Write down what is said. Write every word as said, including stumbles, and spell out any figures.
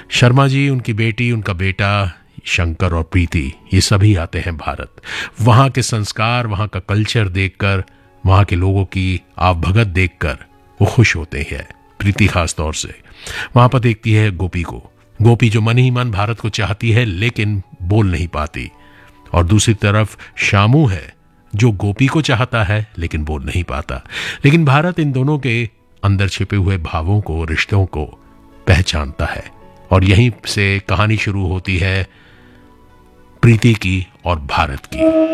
शर्मा जी, उनकी बेटी, उनका बेटा शंकर और प्रीति, ये सभी आते हैं भारत। वहाँ के संस्कार, वहाँ का कल्चर देखकर, वहाँ के लोगों की आवभगत देखकर वो खुश होते हैं। प्रीति खास तौर से वहाँ पर देखती है गोपी को, गोपी जो मन ही मन भारत को चाहती है लेकिन बोल नहीं पाती। और दूसरी तरफ शामू है जो गोपी को चाहता है लेकिन बोल नहीं पाता। लेकिन भारत इन दोनों के अंदर छिपे हुए भावों को, रिश्तों को पहचानता है। और यहीं से कहानी शुरू होती है प्रीति की और भारत की।